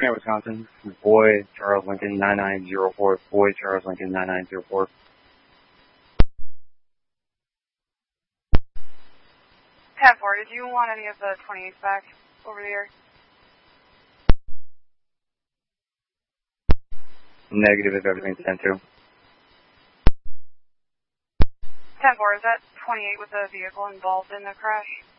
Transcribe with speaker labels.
Speaker 1: Air, Wisconsin. Boy, Charles Lincoln 9904. Boy, Charles Lincoln 9904.
Speaker 2: 10-4, did you want any of the 28s back over the air?
Speaker 1: Negative if everything's 10-2.
Speaker 2: 10-4, is that 28 with the vehicle involved in the crash?